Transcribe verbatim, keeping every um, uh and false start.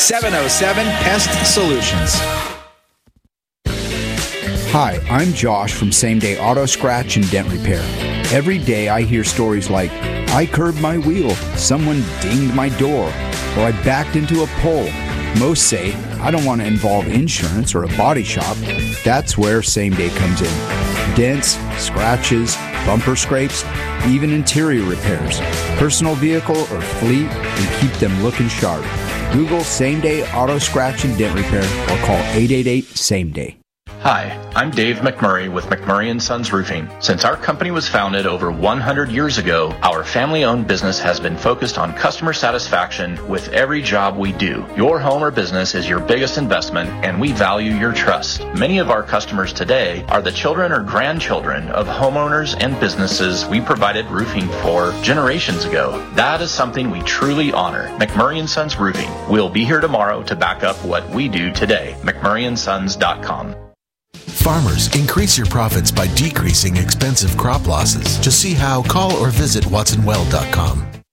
seven oh seven Pest Solutions. Hi, I'm Josh from Same Day Auto Scratch and Dent Repair. Every day I hear stories like, I curbed my wheel, someone dinged my door, or I backed into a pole. Most say, I don't want to involve insurance or a body shop. That's where Same Day comes in. Dents, scratches, bumper scrapes, even interior repairs, personal vehicle or fleet, and keep them looking sharp. Google Same Day Auto Scratch and Dent Repair or call eight eight eight, SAME DAY. Hi, I'm Dave McMurray with McMurray and Sons Roofing. Since our company was founded over one hundred years ago, our family-owned business has been focused on customer satisfaction with every job we do. Your home or business is your biggest investment, and we value your trust. Many of our customers today are the children or grandchildren of homeowners and businesses we provided roofing for generations ago. That is something we truly honor. McMurray and Sons Roofing. We'll be here tomorrow to back up what we do today. McMurray and Sons dot com. Farmers, increase your profits by decreasing expensive crop losses. To see how, call or visit Watson Well dot com.